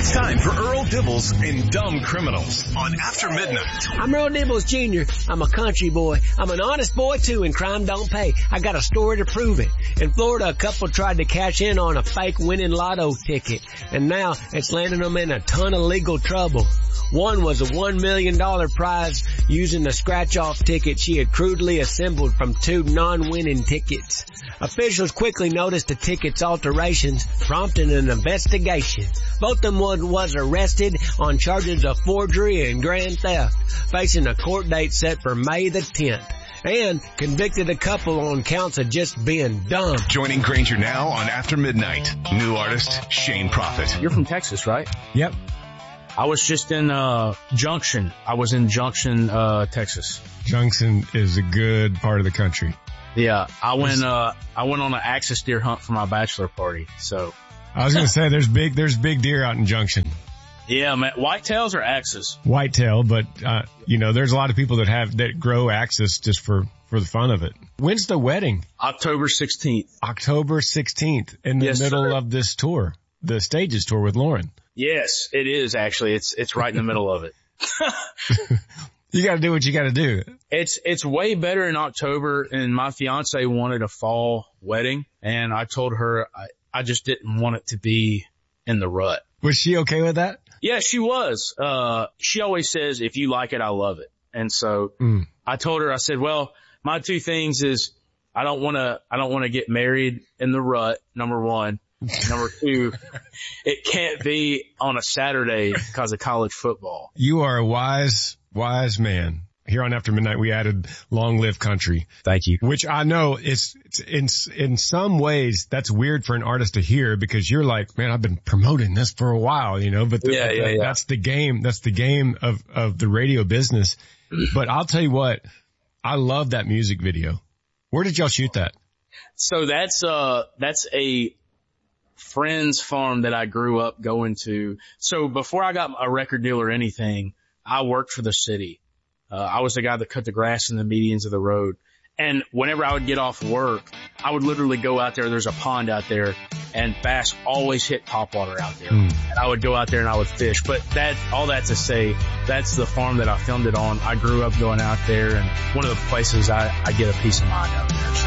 It's time for Earl Dibbles and Dumb Criminals on After Midnight. I'm Earl Dibbles Jr. I'm a country boy. I'm an honest boy too, and crime don't pay. I got a story to prove it. In Florida, a couple tried to cash in on a fake winning lotto ticket, and now it's landing them in a ton of legal trouble. One was a $1 million prize using a scratch-off ticket she had crudely assembled from 2 non-winning tickets. Officials quickly noticed the ticket's alterations, prompting an investigation. Both of them was arrested on charges of forgery and grand theft, facing a court date set for May the 10th. And convicted a couple on counts of just being dumb. Joining Granger now on After Midnight, new artist Shane Prophet. You're from Texas, right? Yep. I was just in Junction. I was in Junction, Texas. Junction is a good part of the country. Yeah, I went on an axis deer hunt for my bachelor party. So I was going to say there's big deer out in Junction. Yeah, man. Whitetails or axis? Whitetail, but there's a lot of people that grow axis just for the fun of it. When's the wedding? October 16th. October 16th in the middle of this tour, the Stages tour with Lauren. Yes, it is actually. It's right in the middle of it. You gotta do what you gotta do. It's way better in October, and my fiance wanted a fall wedding, and I told her I just didn't want it to be in the rut. Was she okay with that? Yeah, she was. She always says, if you like it, I love it. And so I told her, I said, well, my 2 things is I don't want to get married in the rut, number 1. Number 2, it can't be on a Saturday because of college football. You are a wise man. Here on After Midnight, we added Long Live Country. Thank you. Which I know is, in some ways, that's weird for an artist to hear because you're like, man, I've been promoting this for a while, but that's the game. That's the game of the radio business. But I'll tell you what, I love that music video. Where did y'all shoot that? So that's a friend's farm that I grew up going to. So before I got a record deal or anything, I worked for the city. I was the guy that cut the grass in the medians of the road. And whenever I would get off work, I would literally go out there. There's a pond out there, and bass always hit topwater out there. And I would go out there and I would fish. But all that to say, that's the farm that I filmed it on. I grew up going out there, and one of the places I get a peace of mind out there.